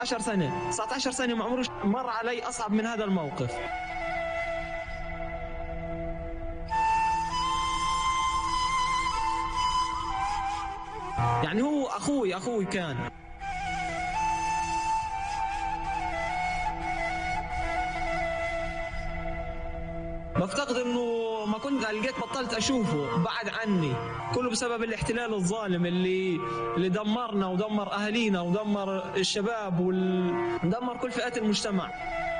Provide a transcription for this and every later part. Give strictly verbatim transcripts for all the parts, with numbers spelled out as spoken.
عشر سنة تسعة عشر سنة ما عمره مر علي أصعب من هذا الموقف. يعني هو أخوي أخوي كان. بفتقد انه ما كنت لقيت بطلت اشوفه بعد عني، كله بسبب الاحتلال الظالم اللي اللي دمرنا ودمر اهالينا ودمر الشباب ودمر كل فئات المجتمع.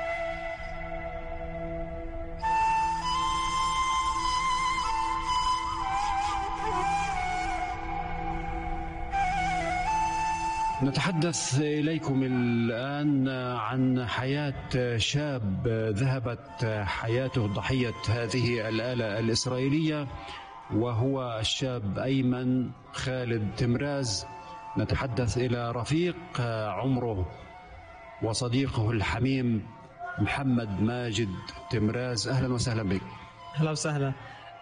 نتحدث إليكم الآن عن حياة شاب ذهبت حياته ضحية هذه الآلة الإسرائيلية، وهو الشاب أيمن خالد تمراز. نتحدث إلى رفيق عمره وصديقه الحميم محمد ماجد تمراز. أهلا وسهلا بك. أهلا وسهلا.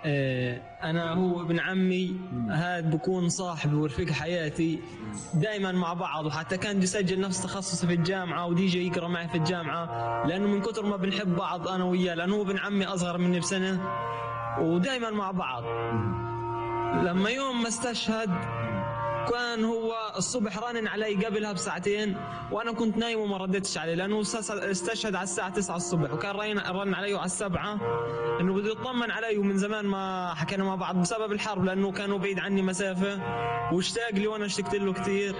أنا هو ابن عمي، هذا بكون صاحبي ورفيق حياتي، دائما مع بعض، وحتى كان يسجل نفس تخصصي في الجامعة وديجي يقرأ معي في الجامعة، لأنه من كتر ما بنحب بعض أنا وياه، لأنه هو ابن عمي أصغر مني بسنة ودائما مع بعض. لما يوم ما استشهد كان هو الصبح رانن علي قبلها بساعتين، وانا كنت نايم وما ردتش عليه، لانه استشهد على الساعه تسعة الصبح، وكان رن علي على السبعة انه بده يطمن علي، ومن زمان ما حكينا مع بعض بسبب الحرب، لانه كانوا بعيد عني مسافه واشتاق لي وانا اشتقت له كثير.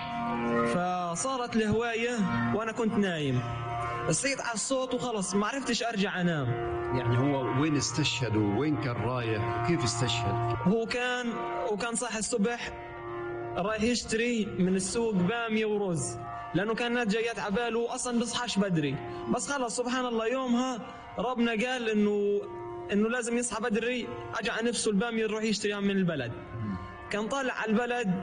فصارت الهوايه وانا كنت نايم، صحيت على الصوت وخلص ما عرفتش ارجع انام. يعني هو وين استشهد ووين كان رايح وكيف استشهد؟ هو كان وكان صاحي الصبح رايح يشتري من السوق بامية ورز، لأنه كانت جايات عباله أصلا بصحاش بدري، بس خلص سبحان الله يومها ربنا قال إنه إنه لازم يصحى بدري. أجى على نفسه البامية يروح يشتريها من البلد. كان طالع على البلد،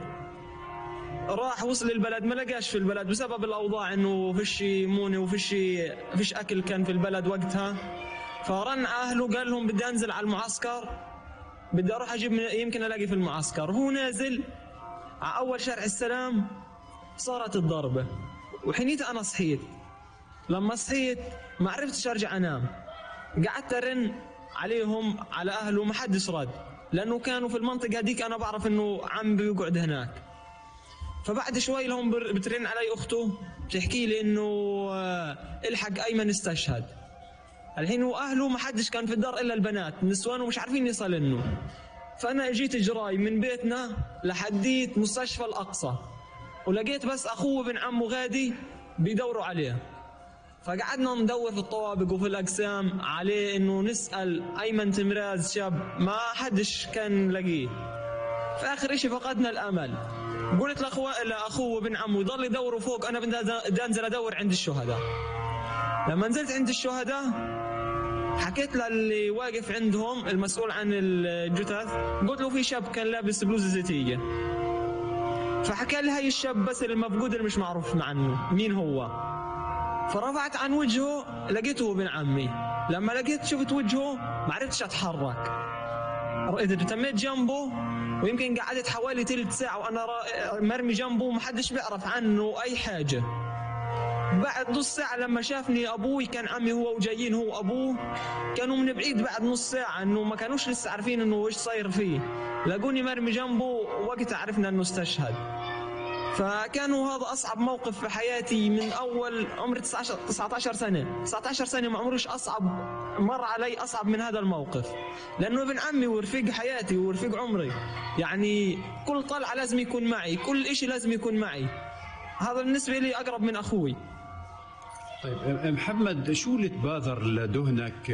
راح وصل البلد ما لقاش في البلد بسبب الأوضاع، إنه فيش مونة وفيش فيش أكل كان في البلد وقتها. فرن أهله قال لهم بدي أنزل على المعسكر، بدي أروح أجيب يمكن ألاقي في المعسكر. هو نازل على أول شارع السلام صارت الضربة، وحينيتها أنا صحيت. لما صحيت ما عرفتش أرجع أنام، قعدت أرن عليهم على أهله ما حدش رد، لأنه كانوا في المنطقة هذيك أنا بعرف إنه عم بيقعد هناك. فبعد شوي لهم بترن علي أخته بتحكي لي إنه الحق أيمن استشهد. الحين وأهله ما حدش كان في الدار إلا البنات النسوان ومش عارفين يصل إنه. فأنا جيت جراي من بيتنا لحديت مستشفى الأقصى، ولقيت بس أخوه بن عمه غادي بيدوروا عليه. فقعدنا ندور في الطوابق وفي الأقسام عليه إنه نسأل أيمن تمراز شاب، ما حدش كان لقيه. في آخر إشي فقدنا الأمل. قلت لأخوه لأخوه بن عمه يضل يدوروا فوق، أنا بدي أنزل أدور عند الشهداء. لما نزلت عند الشهداء حكيت للي واقف عندهم المسؤول عن الجثث، قلت له في شاب كان لابس بلوزة زيتية. فحكى لي هاي الشاب بس المفقود اللي مش معروف عنه مين هو. فرفعت عن وجهه لقيته ابن عمي. لما لقيت شفت وجهه ما عرفتش اتحرك، تميت جنبه ويمكن قعدت حوالي ثلث ساعة وانا مرمي جنبه وما حدش بيعرف عنه اي حاجة. بعد نص ساعة لما شافني أبوي، كان عمي هو وجايين هو وأبوه، كانوا من بعيد بعد نص ساعة إنه ما كانوش لسه عارفين إنه إيش صاير فيه، لقوني مرمي جنبه وقتها عرفنا إنه استشهد. فكانوا هذا أصعب موقف في حياتي من أول عمري تسعة عشر سنة تسعة عشر سنة ما عمرش أصعب مر علي أصعب من هذا الموقف، لأنه ابن عمي ورفيق حياتي ورفيق عمري. يعني كل طلعة لازم يكون معي، كل إشي لازم يكون معي. هذا بالنسبة لي أقرب من أخوي. طيب محمد، شو اللي تبادر لذهنك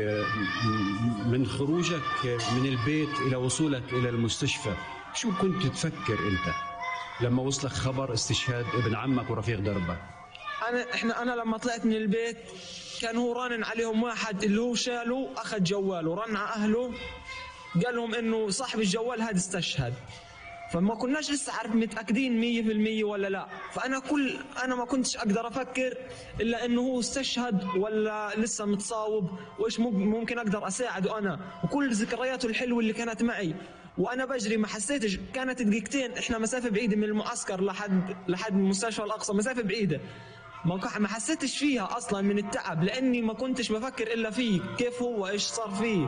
من خروجك من البيت إلى وصولك إلى المستشفى؟ شو كنت تفكر أنت لما وصلك خبر استشهاد ابن عمك ورفيق دربك؟ أنا إحنا أنا لما طلعت من البيت كان هو رانن عليهم واحد اللي هو شاله أخذ جواله، رن على أهله قال لهم إنه صاحب الجوال هذا استشهد. فما كناش لسه عارف متأكدين مية في المية ولا لا. فأنا كل أنا ما كنتش أقدر أفكر إلا إنه هو استشهد ولا لسه متصاوب، وإيش ممكن أقدر أساعده أنا، وكل ذكرياته الحلوة اللي كانت معي. وأنا بجري ما حسيتش، كانت دقيقتين، إحنا مسافة بعيدة من المعسكر لحد لحد مستشفى الأقصى، مسافة بعيدة. ما ما حسيتش فيها اصلا من التعب، لاني ما كنتش بفكر الا فيه كيف هو ايش صار فيه،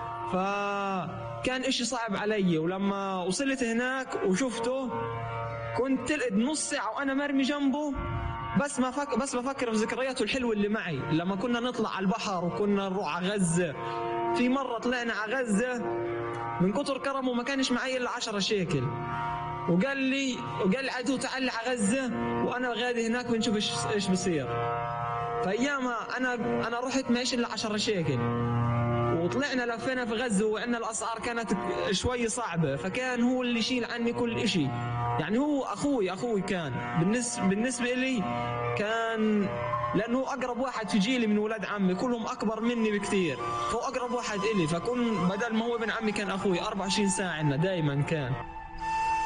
فكان اشي صعب علي. ولما وصلت هناك وشفته كنت تلقد نص ساعة وانا مرمي جنبه، بس ما فك... بس بفكر في ذكرياته الحلوة اللي معي لما كنا نطلع على البحر وكنا نروح على غزة. في مرة طلعنا على غزة من كتر كرمه ما كانش معي الا عشرة شيكل، وقال لي وقال لي عدو تعال على غزة وانا غادي هناك بنشوف ايش ايش بصير. فايامها انا انا رحت معيش الا عشرة شيكل، وطلعنا لفينا في غزة وان الاسعار كانت شوي صعبة، فكان هو اللي يشيل عني كل اشي. يعني هو اخوي اخوي كان بالنسبة بالنسبة لي، كان لانه اقرب واحد في جيلي من ولاد عمي، كلهم اكبر مني بكثير، فهو اقرب واحد الي، فكون بدل ما هو ابن عمي كان اخوي. أربعة وعشرين ساعة عندنا دائما كان.